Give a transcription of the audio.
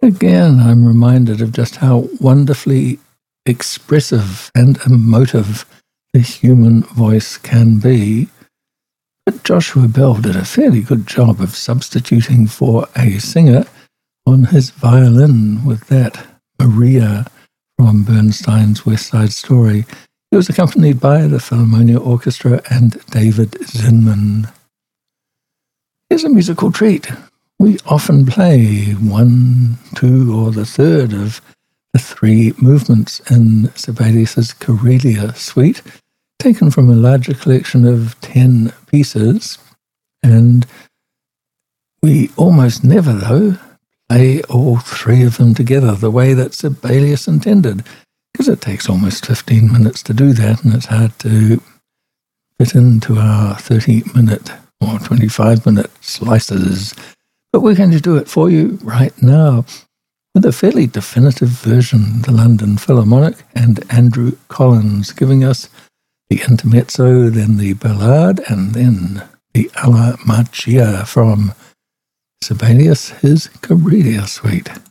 Again, I'm reminded of just how wonderfully expressive and emotive the human voice can be. But Joshua Bell did a fairly good job of substituting for a singer on his violin with that Maria from Bernstein's West Side Story. He was accompanied by the Philharmonia Orchestra and David Zinman. Here's a musical treat. We often play 1, 2, or the third of the 3 movements in Sibelius's Karelia suite, taken from a larger collection of 10 pieces, and we almost never, though, play all 3 of them together the way that Sibelius intended, because it takes almost 15 minutes to do that, and it's hard to fit into our 30-minute or 25-minute slices. But we're going to do it for you right now with a fairly definitive version, the London Philharmonic and Andrew Collins giving us the intermezzo, then the ballade, and then the Alla Magia from Sibelius, his Karelia suite.